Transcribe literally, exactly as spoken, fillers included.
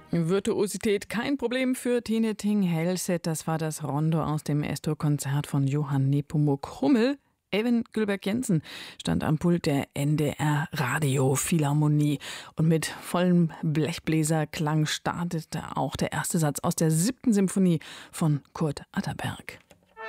Virtuosität kein Problem für Tine Thing Hellset. Das war das Rondo aus dem Es-Dur-Konzert von Johann Nepomuk Hummel. Evan Gülberg-Jensen stand am Pult der N D R Radiophilharmonie. Und mit vollem Blechbläserklang startete auch der erste Satz aus der siebten Symphonie von Kurt Atterberg.